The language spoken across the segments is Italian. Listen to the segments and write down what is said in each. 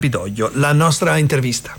Campidoglio. La nostra intervista.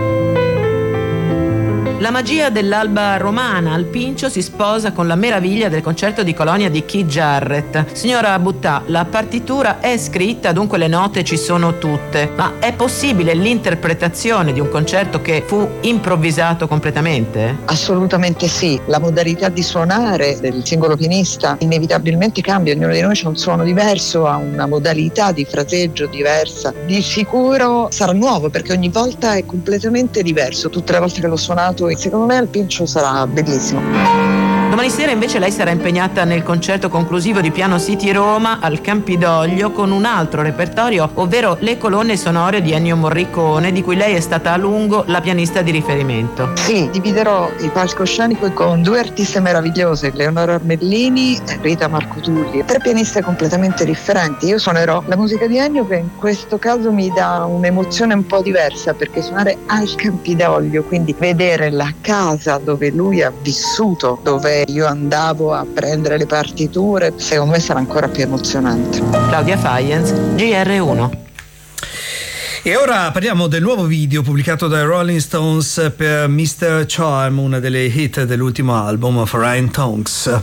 La magia dell'alba romana al Pincio si sposa con la meraviglia del concerto di Colonia di Keith Jarrett. Signora Buttà, la partitura è scritta, dunque le note ci sono tutte, ma è possibile l'interpretazione di un concerto che fu improvvisato completamente? Assolutamente sì, la modalità di suonare del singolo pianista inevitabilmente cambia, ognuno di noi ha un suono diverso, ha una modalità di fraseggio diversa, di sicuro sarà nuovo perché ogni volta è completamente diverso, tutte le volte che l'ho suonato. Secondo me al Pincio sarà bellissimo. Domani sera invece lei sarà impegnata nel concerto conclusivo di Piano City Roma al Campidoglio con un altro repertorio, ovvero le colonne sonore di Ennio Morricone, di cui lei è stata a lungo la pianista di riferimento. Sì, dividerò il palcoscenico con due artiste meravigliose, Leonora Armellini e Rita Marco Tulli, tre pianiste completamente differenti. Io suonerò la musica di Ennio, che in questo caso mi dà un'emozione un po' diversa, perché suonare al Campidoglio, quindi vedere la casa dove lui ha vissuto, dove io andavo a prendere le partiture, secondo me sarà ancora più emozionante. Claudia Faienz, GR1. E ora parliamo del nuovo video pubblicato dai Rolling Stones per Mr. Charm, una delle hit dell'ultimo album, Foreign Tongues.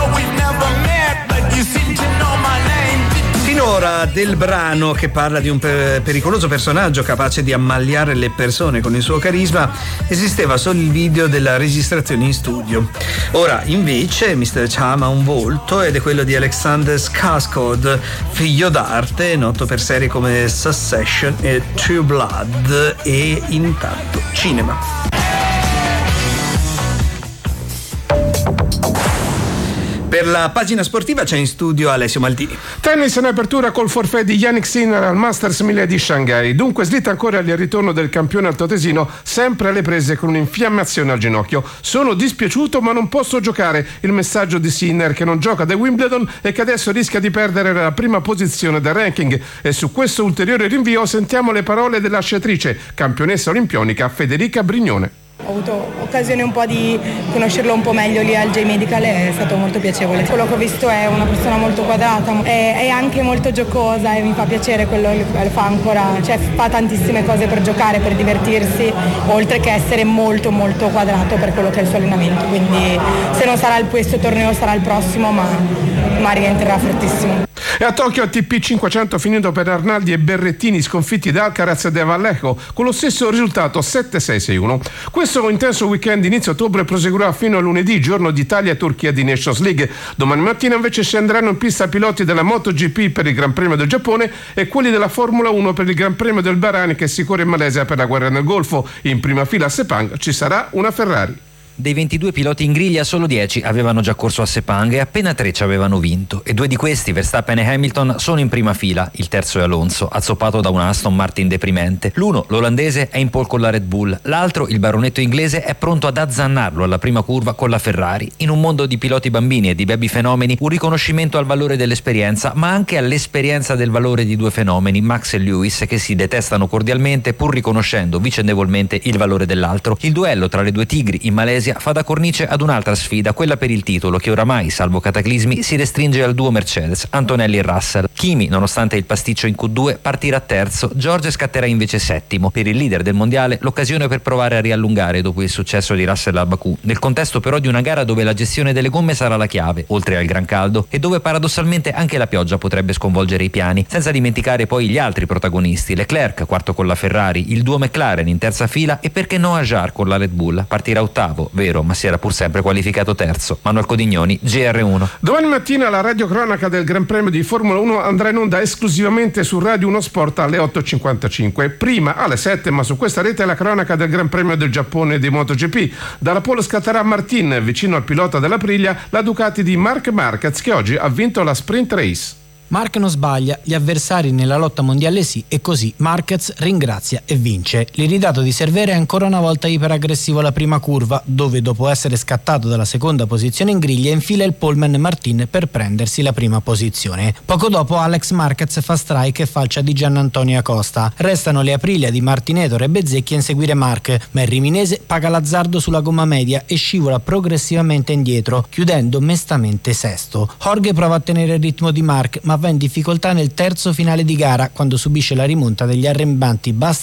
Finora del brano, che parla di un pericoloso personaggio capace di ammaliare le persone con il suo carisma, esisteva solo il video della registrazione in studio. Ora invece Mr. Charm ha un volto ed è quello di Alexander Skarsgård, figlio d'arte, noto per serie come Succession e True Blood, e intanto cinema. Per la pagina sportiva c'è in studio Alessio Maldini. Tennis in apertura col forfait di Jannik Sinner al Masters 1000 di Shanghai. Dunque slitta ancora il ritorno del campione altoatesino, sempre alle prese con un'infiammazione al ginocchio. Sono dispiaciuto ma non posso giocare. Il messaggio di Sinner, che non gioca da Wimbledon e che adesso rischia di perdere la prima posizione del ranking. E su questo ulteriore rinvio sentiamo le parole della sciatrice, campionessa olimpionica Federica Brignone. Ho avuto occasione un po' di conoscerlo un po' meglio lì al J-Medical, è stato molto piacevole. Quello che ho visto è una persona molto quadrata, è anche molto giocosa e mi fa piacere quello che fa ancora, cioè fa tantissime cose per giocare, per divertirsi, oltre che essere molto molto quadrato per quello che è il suo allenamento. Quindi se non sarà questo torneo sarà il prossimo, ma rientrerà fortissimo. E a Tokyo ATP 500 finito per Arnaldi e Berrettini, sconfitti da Alcaraz e De Vallejo con lo stesso risultato 7-6-6-1. Questo intenso weekend inizio ottobre proseguirà fino a lunedì, giorno di Italia e Turchia di Nations League. Domani mattina invece scenderanno in pista piloti della MotoGP per il Gran Premio del Giappone e quelli della Formula 1 per il Gran Premio del Bahrain, che si corre in Malesia per la guerra nel Golfo. In prima fila a Sepang ci sarà una Ferrari. Dei 22 piloti in griglia solo 10 avevano già corso a Sepang e appena 3 ci avevano vinto, e 2 di questi, Verstappen e Hamilton, sono in prima fila. Il terzo è Alonso, azzoppato da un Aston Martin deprimente. L'uno, l'olandese, è in pole con la Red Bull, l'altro, il baronetto inglese, è pronto ad azzannarlo alla prima curva con la Ferrari. In un mondo di piloti bambini e di baby fenomeni, un riconoscimento al valore dell'esperienza, ma anche all'esperienza del valore di due fenomeni, Max e Lewis, che si detestano cordialmente pur riconoscendo vicendevolmente il valore dell'altro. Il duello tra le due tigri in Malesia fa da cornice ad un'altra sfida, quella per il titolo, che oramai, salvo cataclismi, si restringe al duo Mercedes, Antonelli e Russell. Kimi, nonostante il pasticcio in Q2, partirà terzo, George scatterà invece settimo. Per il leader del mondiale l'occasione per provare a riallungare dopo il successo di Russell a Baku, nel contesto però di una gara dove la gestione delle gomme sarà la chiave, oltre al gran caldo, e dove paradossalmente anche la pioggia potrebbe sconvolgere i piani, senza dimenticare poi gli altri protagonisti, Leclerc quarto con la Ferrari, il duo McLaren in terza fila e perché no Hajar con la Red Bull. Partirà ottavo, vero, ma si era pur sempre qualificato terzo. Manuel Codignoni, GR1. Domani mattina la radiocronaca del Gran Premio di Formula 1 andrà in onda esclusivamente su Radio 1 Sport alle 8.55. Prima alle 7, ma su questa rete, la cronaca del Gran Premio del Giappone di MotoGP. Dalla pole scatterà Martin, vicino al pilota dell'Aprilia, la Ducati di Marc Marquez, che oggi ha vinto la sprint race. Marc non sbaglia, gli avversari nella lotta mondiale sì, e così Marquez ringrazia e vince. L'iridato di Cervera è ancora una volta iperaggressivo alla prima curva, dove dopo essere scattato dalla seconda posizione in griglia infila il poleman Martin per prendersi la prima posizione. Poco dopo Alex Marquez fa strike e falcia di Giannantonio Acosta. Restano le Aprilia di Martineto e Bezzecchi a inseguire Marc, ma il riminese paga l'azzardo sulla gomma media e scivola progressivamente indietro, chiudendo mestamente sesto. Jorge prova a tenere il ritmo di Marc, ma va in difficoltà nel terzo finale di gara quando subisce la rimonta degli arrembanti Bastianini